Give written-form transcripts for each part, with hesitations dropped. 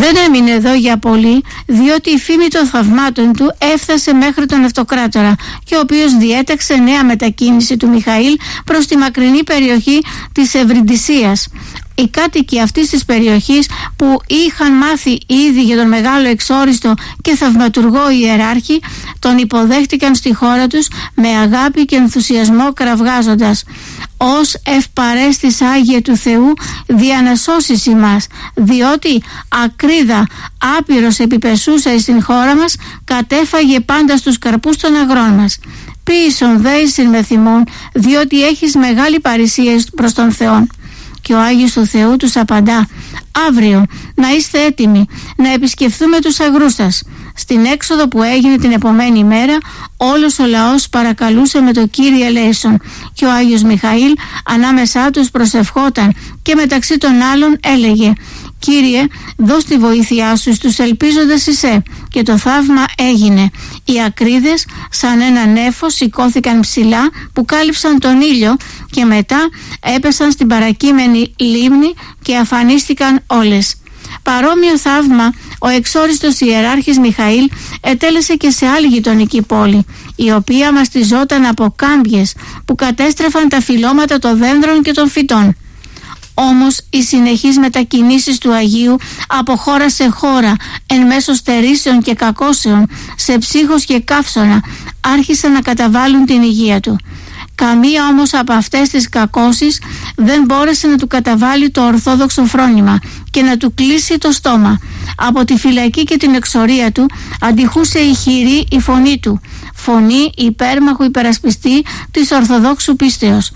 Δεν έμεινε εδώ για πολύ, διότι η φήμη των θαυμάτων του έφτασε μέχρι τον Αυτοκράτορα, και ο οποίος διέταξε νέα μετακίνηση του Μιχαήλ προς τη μακρινή περιοχή της Ευρυντισίας. Οι κάτοικοι αυτής της περιοχής, που είχαν μάθει ήδη για τον μεγάλο εξόριστο και θαυματουργό ιεράρχη, τον υποδέχτηκαν στη χώρα τους με αγάπη και ενθουσιασμό, κραυγάζοντας: «Ως ευπαρέστης Άγιε του Θεού, διανασώσεις ημάς, διότι ακρίδα άπειρος επιπεσούσα εις την χώρα μας, κατέφαγε πάντα στους καρπούς των αγρών μας. Ποιησον δε εισιν με θυμών, διότι έχεις μεγάλη παρησία προς τον Θεόν». Και ο Άγιος του Θεού τους απαντά: «Αύριο να είστε έτοιμοι να επισκεφθούμε τους αγρούς σας». Στην έξοδο που έγινε την επομένη μέρα, όλος ο λαός παρακαλούσε με το Κύριε ελέησον, και ο Άγιος Μιχαήλ ανάμεσά τους προσευχόταν και μεταξύ των άλλων έλεγε: «Κύριε, δώσ' τη βοήθειά σου στους ελπίζοντας εσέ». Και το θαύμα έγινε. Οι ακρίδες σαν ένα νέφος σηκώθηκαν ψηλά που κάλυψαν τον ήλιο, και μετά έπεσαν στην παρακείμενη λίμνη και αφανίστηκαν όλες. Παρόμοιο θαύμα ο εξόριστος ιεράρχης Μιχαήλ ετέλεσε και σε άλλη γειτονική πόλη, η οποία μαστιζόταν από κάμπιες που κατέστρεφαν τα φυλλώματα των δέντρων και των φυτών. Όμως οι συνεχείς μετακινήσεις του Αγίου από χώρα σε χώρα, εν μέσω στερήσεων και κακώσεων, σε ψύχος και καύσωνα, άρχισαν να καταβάλουν την υγεία του. Καμία όμως από αυτές τις κακώσεις δεν μπόρεσε να του καταβάλει το ορθόδοξο φρόνημα και να του κλείσει το στόμα. Από τη φυλακή και την εξορία του αντιχούσε ηχηρή η φωνή του, φωνή υπέρμαχου υπερασπιστή της ορθοδόξου πίστεως.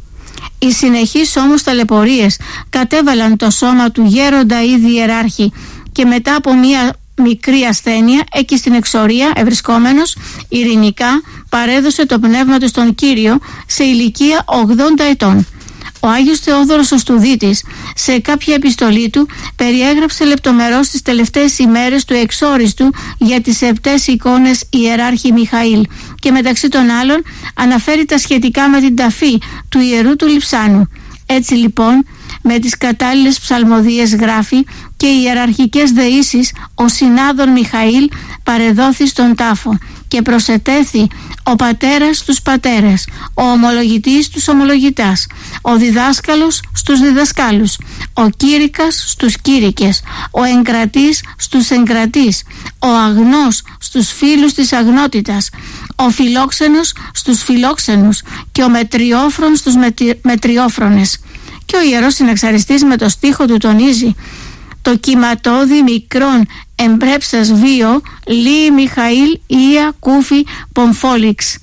Οι συνεχείς όμως ταλαιπωρίες κατέβαλαν το σώμα του γέροντα ήδη ιεράρχη, και μετά από μία μικρή ασθένεια εκεί στην εξορία ευρισκόμενος, ειρηνικά παρέδωσε το πνεύμα του στον Κύριο σε ηλικία 80 ετών. Ο Άγιος Θεόδωρος ο Στουδίτης σε κάποια επιστολή του περιέγραψε λεπτομερώς τις τελευταίες ημέρες του εξόριστου για τις 7 εικόνες ιεράρχη Μιχαήλ, και μεταξύ των άλλων αναφέρει τα σχετικά με την ταφή του ιερού του Λειψάνου. Έτσι λοιπόν, με τις κατάλληλες ψαλμοδίες γράφει, και οι ιεραρχικές δεήσεις ο συνάδων Μιχαήλ παρεδόθη στον τάφο, και προσετέθη ο πατέρας στους πατέρες, ο ομολογητής στους ομολογητάς, ο διδάσκαλος στους διδασκάλους, ο κήρυκας στους κήρυκες, ο εγκρατής στους εγκρατείς, ο αγνός στους φίλους της αγνότητας, ο φιλόξενος στους φιλόξενους και ο μετριόφρον στους μετριόφρονες. Και ο ιερός συναξαριστής με το στίχο του τονίζει: «Το κυματώδη μικρόν εμπρέψας βίο, λί Μιχαήλ ία κούφι πομφόλιξ».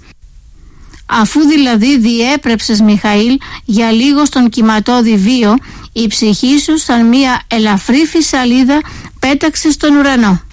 Αφού δηλαδή διέπρεψες Μιχαήλ για λίγο στον κυματώδη βίο, η ψυχή σου σαν μία ελαφρύ φυσαλίδα πέταξε στον ουρανό.